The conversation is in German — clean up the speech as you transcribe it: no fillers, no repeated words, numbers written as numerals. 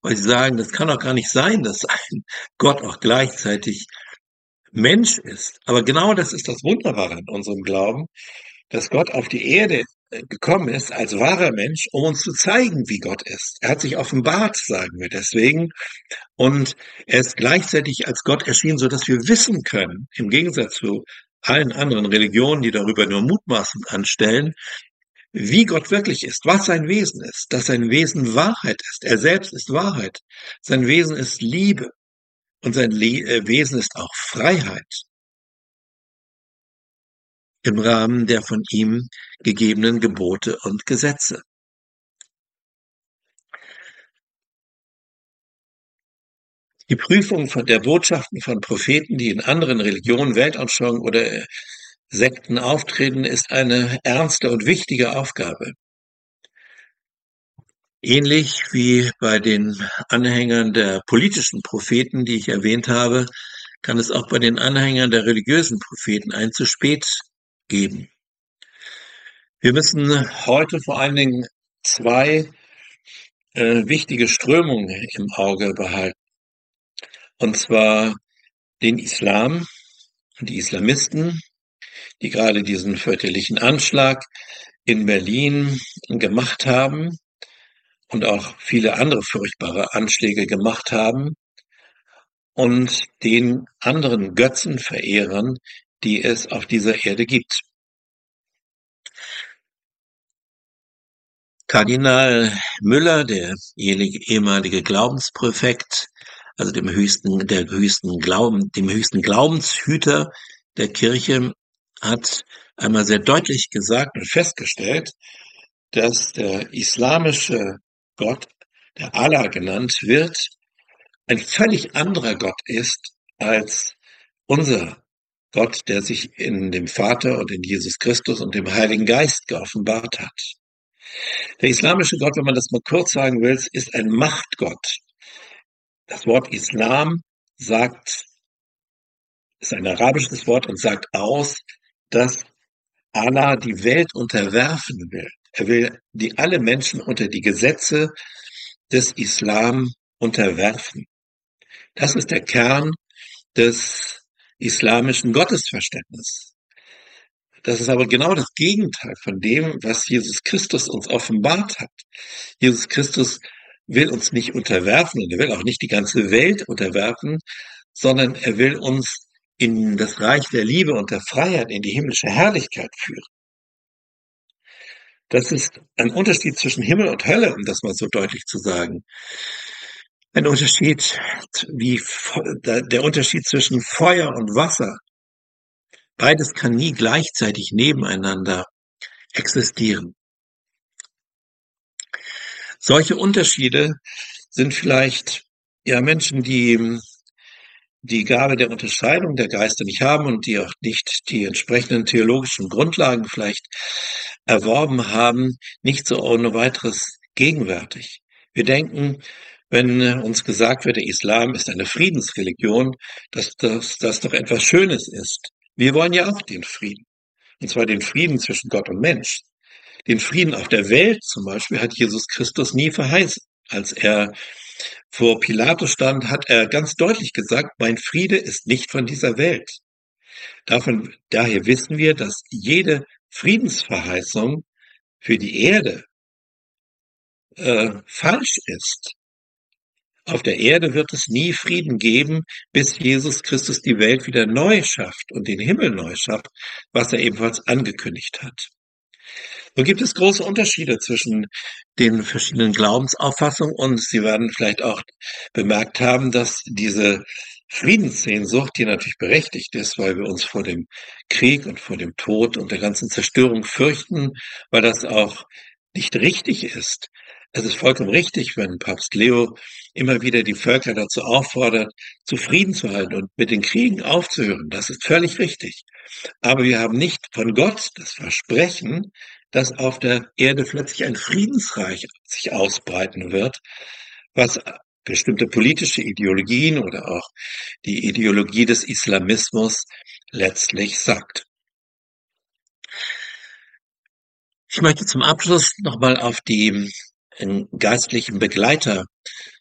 weil sie sagen, das kann doch gar nicht sein, dass ein Gott auch gleichzeitig Mensch ist. Aber genau das ist das Wunderbare an unserem Glauben, dass Gott auf die Erde gekommen ist als wahrer Mensch, um uns zu zeigen, wie Gott ist. Er hat sich offenbart, sagen wir deswegen. Und er ist gleichzeitig als Gott erschienen, so dass wir wissen können, im Gegensatz zu allen anderen Religionen, die darüber nur Mutmaßung anstellen, wie Gott wirklich ist, was sein Wesen ist, dass sein Wesen Wahrheit ist. Er selbst ist Wahrheit. Sein Wesen ist Liebe und sein Wesen ist auch Freiheit im Rahmen der von ihm gegebenen Gebote und Gesetze. Die Prüfung von der Botschaften von Propheten, die in anderen Religionen, Weltanschauungen oder Sekten auftreten, ist eine ernste und wichtige Aufgabe. Ähnlich wie bei den Anhängern der politischen Propheten, die ich erwähnt habe, kann es auch bei den Anhängern der religiösen Propheten ein zu spät geben. Wir müssen heute vor allen Dingen zwei wichtige Strömungen im Auge behalten. Und zwar den Islam und die Islamisten, die gerade diesen fürchterlichen Anschlag in Berlin gemacht haben und auch viele andere furchtbare Anschläge gemacht haben, und den anderen Götzenverehrern, die es auf dieser Erde gibt. Kardinal Müller, der ehemalige Glaubenspräfekt, also dem höchsten Glaubenshüter der Kirche, hat einmal sehr deutlich gesagt und festgestellt, dass der islamische Gott, der Allah genannt wird, ein völlig anderer Gott ist als unser Gott, der sich in dem Vater und in Jesus Christus und dem Heiligen Geist geoffenbart hat. Der islamische Gott, wenn man das mal kurz sagen will, ist ein Machtgott. Das Wort Islam ist ein arabisches Wort und sagt aus, dass Allah die Welt unterwerfen will. Er will alle Menschen unter die Gesetze des Islam unterwerfen. Das ist der Kern des islamischen Gottesverständnisses. Das ist aber genau das Gegenteil von dem, was Jesus Christus uns offenbart hat. Jesus Christus will uns nicht unterwerfen und er will auch nicht die ganze Welt unterwerfen, sondern er will uns in das Reich der Liebe und der Freiheit, in die himmlische Herrlichkeit führen. Das ist ein Unterschied zwischen Himmel und Hölle, um das mal so deutlich zu sagen. Ein Unterschied wie der Unterschied zwischen Feuer und Wasser. Beides kann nie gleichzeitig nebeneinander existieren. Solche Unterschiede sind vielleicht Menschen, die die Gabe der Unterscheidung der Geister nicht haben und die auch nicht die entsprechenden theologischen Grundlagen vielleicht erworben haben, nicht so ohne weiteres gegenwärtig. Wir denken, wenn uns gesagt wird, der Islam ist eine Friedensreligion, dass das doch etwas Schönes ist. Wir wollen ja auch den Frieden. Und zwar den Frieden zwischen Gott und Mensch. Den Frieden auf der Welt zum Beispiel hat Jesus Christus nie verheißen. Als er vor Pilatus stand, hat er ganz deutlich gesagt, mein Friede ist nicht von dieser Welt. Daher wissen wir, dass jede Friedensverheißung für die Erde falsch ist. Auf der Erde wird es nie Frieden geben, bis Jesus Christus die Welt wieder neu schafft und den Himmel neu schafft, was er ebenfalls angekündigt hat. So gibt es große Unterschiede zwischen den verschiedenen Glaubensauffassungen und Sie werden vielleicht auch bemerkt haben, dass diese Friedenssehnsucht, die natürlich berechtigt ist, weil wir uns vor dem Krieg und vor dem Tod und der ganzen Zerstörung fürchten, weil das auch nicht richtig ist. Es ist vollkommen richtig, wenn Papst Leo immer wieder die Völker dazu auffordert, zu Frieden zu halten und mit den Kriegen aufzuhören. Das ist völlig richtig. Aber wir haben nicht von Gott das Versprechen, dass auf der Erde plötzlich ein Friedensreich sich ausbreiten wird, was bestimmte politische Ideologien oder auch die Ideologie des Islamismus letztlich sagt. Ich möchte zum Abschluss nochmal auf die geistlichen Begleiter